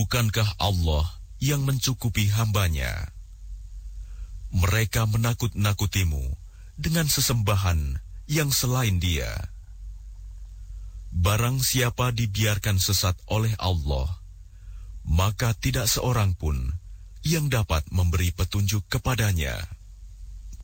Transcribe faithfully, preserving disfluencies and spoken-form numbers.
bukankah Allah yang mencukupi hambanya? Mereka menakut-nakutimu dengan sesembahan yang selain Dia. Barang siapa dibiarkan sesat oleh Allah, maka tidak seorang pun yang dapat memberi petunjuk kepadanya.